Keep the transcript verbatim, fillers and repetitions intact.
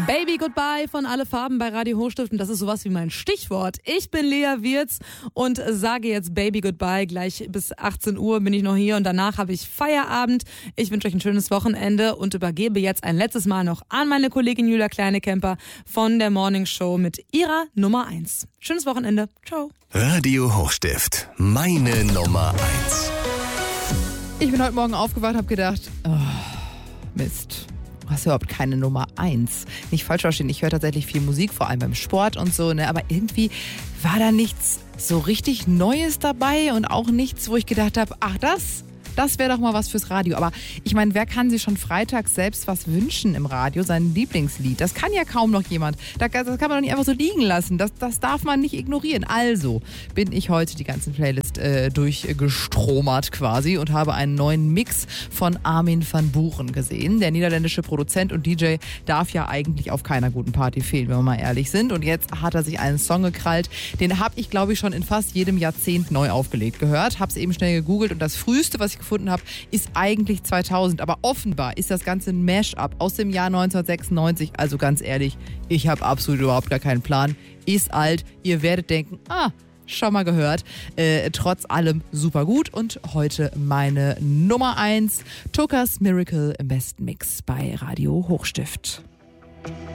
Baby Goodbye von Alle Farben bei Radio Hochstift und das ist sowas wie mein Stichwort. Ich bin Lea Wirz und sage jetzt Baby Goodbye. Gleich bis achtzehn Uhr bin ich noch hier und danach habe ich Feierabend. Ich wünsche euch ein schönes Wochenende und übergebe jetzt ein letztes Mal noch an meine Kollegin Julia Kleinekemper von der Morning Show mit ihrer Nummer eins. Schönes Wochenende. Ciao. Radio Hochstift, meine Nummer eins. Ich bin heute Morgen aufgewacht, habe gedacht, oh, Mist. Du hast überhaupt keine Nummer eins. Nicht falsch verstehen, ich höre tatsächlich viel Musik, vor allem beim Sport und so, ne? Aber irgendwie war da nichts so richtig Neues dabei und auch nichts, wo ich gedacht habe, ach das, das wäre doch mal was fürs Radio. Aber ich meine, wer kann sich schon freitags selbst was wünschen im Radio, sein Lieblingslied? Das kann ja kaum noch jemand. Das kann man doch nicht einfach so liegen lassen. Das, das darf man nicht ignorieren. Also bin ich heute die ganzen Playlist äh, durchgestromert quasi und habe einen neuen Mix von Armin van Buuren gesehen. Der niederländische Produzent und D J darf ja eigentlich auf keiner guten Party fehlen, wenn wir mal ehrlich sind. Und jetzt hat er sich einen Song gekrallt, den habe ich, glaube ich, schon in fast jedem Jahrzehnt neu aufgelegt gehört. Habe es eben schnell gegoogelt und das früheste, was ich gefunden habe, ist eigentlich zweitausend. Aber offenbar ist das Ganze ein Mash-up aus dem Jahr neunzehnhundertsechsundneunzig. Also ganz ehrlich, ich habe absolut überhaupt gar keinen Plan. Ist alt. Ihr werdet denken, ah, schon mal gehört. Äh, trotz allem super gut. Und heute meine Nummer eins. Tokas Miracle im besten Mix bei Radio Hochstift.